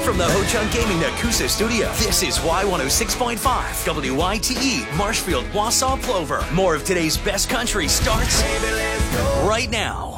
From the Ho Chunk Gaming Nakusa studio, this is Y106.5, WITE, Marshfield, Wausau, Plover. More of today's best country starts right now.